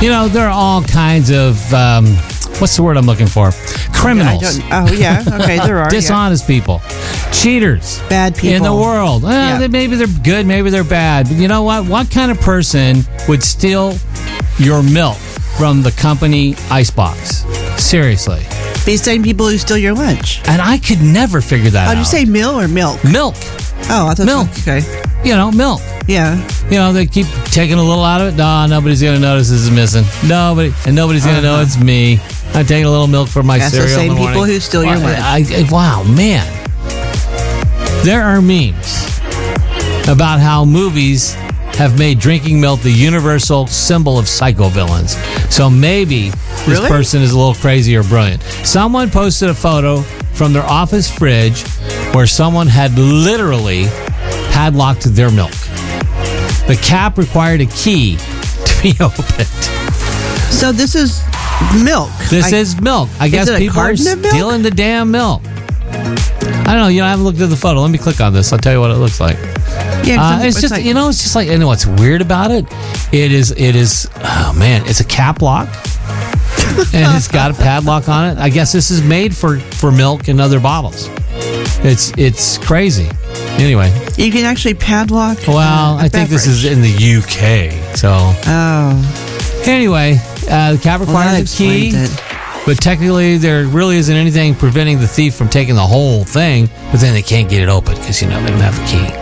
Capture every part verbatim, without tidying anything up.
You know, there are all kinds of, um, what's the word I'm looking for? Criminals. I don't, oh, yeah. Okay, there are. Dishonest yeah. people. Cheaters. Bad people. In the world. Well, Yeah. they, maybe they're good, maybe they're bad. But you know what? What kind of person would steal your milk from the company icebox? Seriously. These same people who steal your lunch. And I could never figure that How'd out. you say mill or milk? Milk. Oh, I thought Milk. Okay. You know, milk. Yeah. You know, they keep taking a little out of it. No, nobody's going to notice this is missing. Nobody, and nobody's going to Uh-huh. know it's me. I'm taking a little milk for my That's the cereal in same the morning. people who steal your Wow, lunch. I, I, wow, man. There are memes about how movies have made drinking milk the universal symbol of psychovillains. So maybe this Really? person is a little crazy or brilliant. Someone posted a photo from their office fridge where someone had literally padlocked their milk. The cap required a key to be opened. So this is milk. This I- is milk. I guess it a people are carton of milk? stealing the damn milk. I don't know. You know, I haven't looked at the photo. Let me click on this. I'll tell you what it looks like. Yeah, 'cause Uh, it's just, like- you know, it's just like, you know what's weird about it? It is, it is, oh man, it's a cap lock. And it's got a padlock on it. I guess this is made for, for milk and other bottles. It's it's crazy. Anyway, You can actually padlock. well, uh, a I think this beverage. is in the U K. So Oh, anyway, uh, the cap well, requires that a key. explains it. But technically, there really isn't anything preventing the thief from taking the whole thing. But then they can't get it open because, you know, they don't have the key.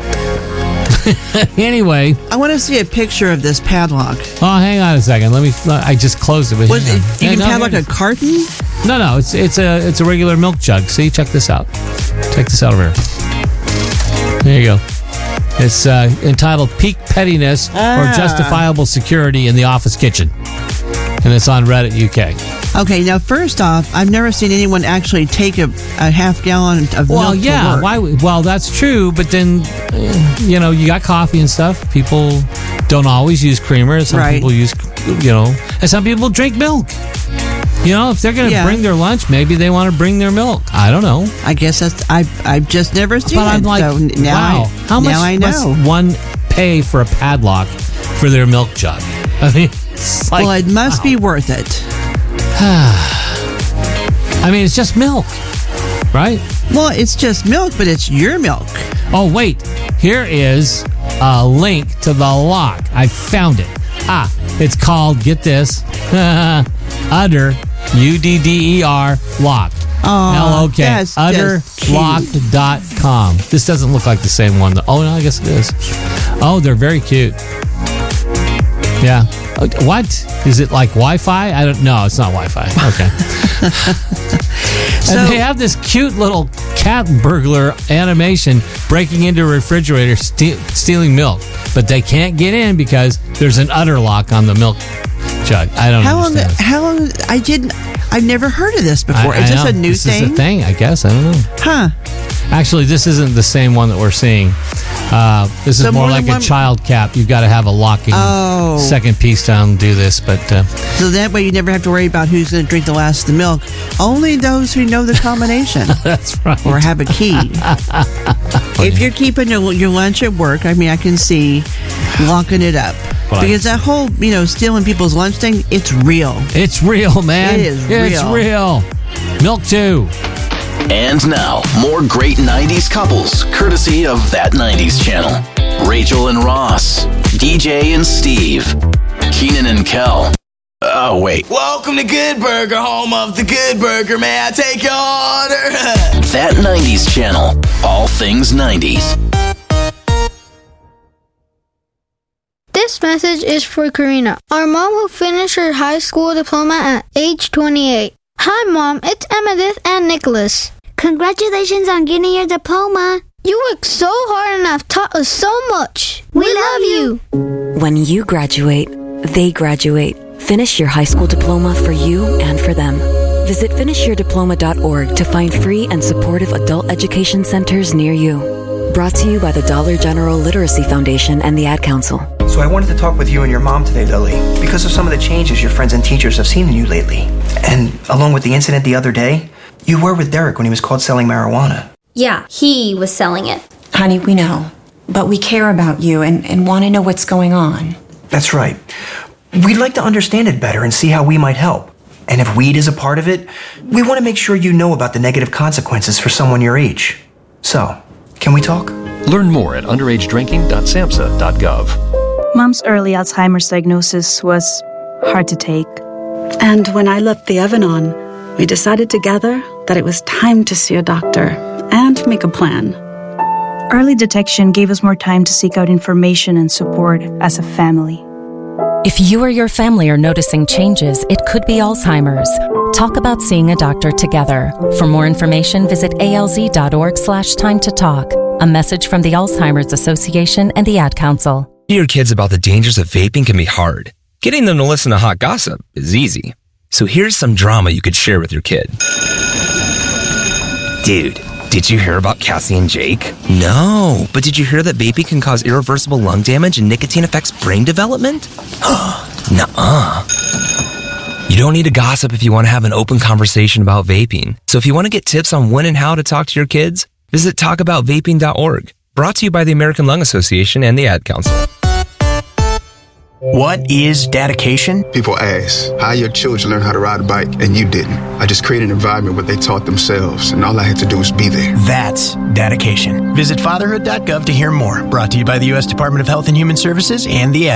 Anyway, I want to see a picture of this padlock. oh, hang on a second. Let me. I just closed it. But Was hang it, on. you Yeah, can no, padlock here a it is. carton? No, no. It's it's a it's a regular milk jug. See, check this out. Check this out over here. There you go. It's uh, entitled "Peak Pettiness Ah. or Justifiable Security in the Office Kitchen," and it's on Reddit U K. Okay, now first off, I've never seen anyone actually take a, a half gallon of Well, milk to yeah. work. Why? Well, that's true. But then, uh, you know, you got coffee and stuff. People don't always use creamer. Some Right. people use, you know, and some people drink milk. You know, if they're going to Yeah. bring their lunch, maybe they want to bring their milk. I don't know. I guess that's I I've just never seen But it. I'm like, so n- now wow. I, How much now I know. must one pay for a padlock for their milk jug? I mean, it's like, well, it must wow. be worth it. I mean, it's just milk, right? Well, it's just milk, but it's your milk. Oh, wait. Here is a link to the lock. I found it. Ah, it's called, get this, Udder, U D D E R, lock. Aw, L O K. that's just cute. udder lock dot com. This doesn't look like the same one. Oh, no, I guess it is. Oh, they're very cute. Yeah. Uh, What? Is it like Wi-Fi? I don't know. It's not Wi-Fi. Okay. So- And they have this cute little cat burglar animation breaking into a refrigerator, ste- stealing milk. But they can't get in because there's an udder lock on the milk jug. I don't How long? understand. How long? I didn't. I've never heard of this before. I- is I this know. a new this thing? Is a thing, I guess. I don't know. Huh? Actually, this isn't the same one that we're seeing. Uh, this is So more, more like than a one- child cap. You've got to have a locking Oh. second piece to undo this. But uh, So that way you never have to worry about who's going to drink the last of the milk. Only those who know the combination that's right. or have a key. If you're keeping your, your lunch at work, I mean, I can see locking it up. Well, I- Because that whole, you know, stealing people's lunch thing, it's real. It's real, man. It is It's real. real. Milk too. And now, more great nineties couples, courtesy of That nineties Channel. Rachel and Ross, D J and Steve, Keenan and Kel. Oh, wait. Welcome to Good Burger, home of the Good Burger. May I take your order? That nineties Channel. All things nineties. This message is for Karina, our mom who finished her high school diploma at age twenty-eight. Hi, Mom. It's Emmettith and Nicholas. Congratulations on getting your diploma. You worked so hard and have taught us so much. We, We love love you. When you graduate, they graduate. Finish your high school diploma for you and for them. Visit finish your diploma dot org to find free and supportive adult education centers near you. Brought to you by the Dollar General Literacy Foundation and the Ad Council. So I wanted to talk with you and your mom today, Lily, because of some of the changes your friends and teachers have seen in you lately. And along with the incident the other day, you were with Derek when he was caught selling marijuana. Yeah, he was selling it. Honey, we know. But we care about you and, and want to know what's going on. That's right. We'd like to understand it better and see how we might help. And if weed is a part of it, we want to make sure you know about the negative consequences for someone your age. So, can we talk? Learn more at underage drinking dot samhsa dot gov. Mom's early Alzheimer's diagnosis was hard to take. And when I left the Evan-On, we decided together that it was time to see a doctor and make a plan. Early detection gave us more time to seek out information and support as a family. If you or your family are noticing changes, it could be Alzheimer's. Talk about seeing a doctor together. For more information, visit alz.org slash time to talk. A message from the Alzheimer's Association and the Ad Council. Your kids about the dangers of vaping can be hard. Getting them to listen to hot gossip is easy. So here's some drama you could share with your kid. Dude, did you hear about Cassie and Jake? No, but did you hear that vaping can cause irreversible lung damage and nicotine affects brain development? Nuh-uh. You don't need to gossip if you want to have an open conversation about vaping. So if you want to get tips on when and how to talk to your kids, visit talk about vaping dot org. Brought to you by the American Lung Association and the Ad Council. What is dedication? People ask, how your children learn how to ride a bike, and you didn't. I just created an environment where they taught themselves, and all I had to do was be there. That's dedication. Visit fatherhood dot gov to hear more. Brought to you by the U S Department of Health and Human Services and the